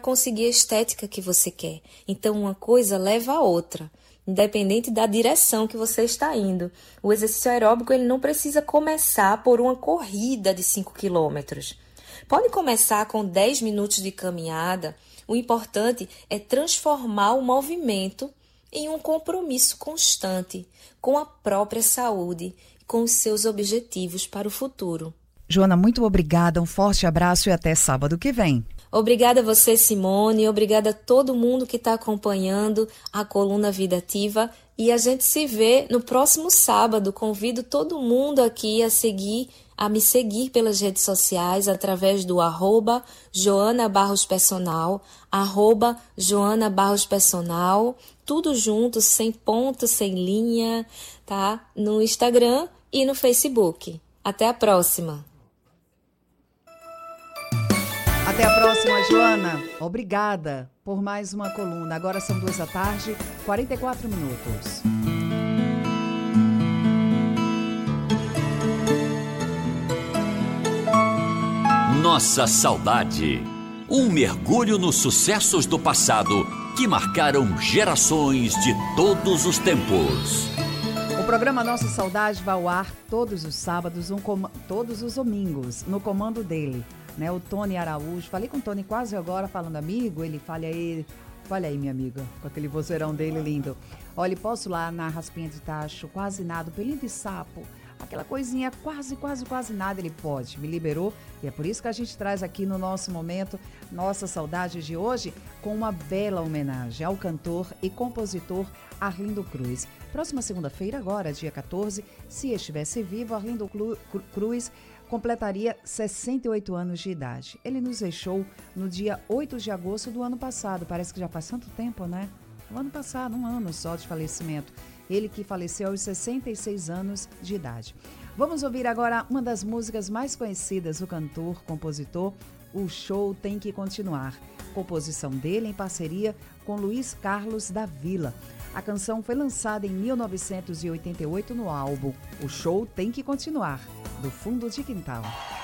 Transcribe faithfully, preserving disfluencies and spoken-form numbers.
conseguir a estética que você quer. Então, uma coisa leva a outra, independente da direção que você está indo. O exercício aeróbico ele não precisa começar por uma corrida de cinco quilômetros. Pode começar com dez minutos de caminhada. O importante é transformar o movimento em um compromisso constante com a própria saúde, com os seus objetivos para o futuro. Joana, muito obrigada, um forte abraço e até sábado que vem. Obrigada a você, Simone, obrigada a todo mundo que está acompanhando a Coluna Vida Ativa e a gente se vê no próximo sábado. Convido todo mundo aqui a seguir, a me seguir pelas redes sociais através do arroba Joana Barros Personal, arroba Joana Barros Personal, tudo junto, sem ponto, sem linha, tá? No Instagram e no Facebook. Até a próxima! Até a próxima, Joana. Obrigada por mais uma coluna. Agora são duas da tarde, quarenta e quatro minutos. Nossa saudade. Um mergulho nos sucessos do passado que marcaram gerações de todos os tempos. O programa Nossa Saudade vai ao ar todos os sábados, um com... todos os domingos, no comando dele. Né, o Tony Araújo, falei com o Tony quase agora, falando amigo, ele fala aí, olha aí minha amiga, com aquele vozeirão dele lindo. Olha, posso lá na raspinha de tacho, quase nada, pelinho de sapo, aquela coisinha quase, quase, quase nada, ele pode, me liberou, e é por isso que a gente traz aqui no nosso momento, Nossa Saudade de hoje, com uma bela homenagem ao cantor e compositor Arlindo Cruz. Próxima segunda-feira, agora, dia quatorze, se estivesse vivo, Arlindo Cruz completaria sessenta e oito anos de idade. Ele nos deixou no dia oito de agosto do ano passado. Parece que já faz tanto tempo, né? O ano passado, um ano só de falecimento. Ele que faleceu aos sessenta e seis anos de idade. Vamos ouvir agora uma das músicas mais conhecidas do cantor, compositor, O Show Tem Que Continuar. Composição dele em parceria com Luiz Carlos da Vila. A canção foi lançada em mil novecentos e oitenta e oito no álbum O Show Tem Que Continuar, do Fundo de Quintal.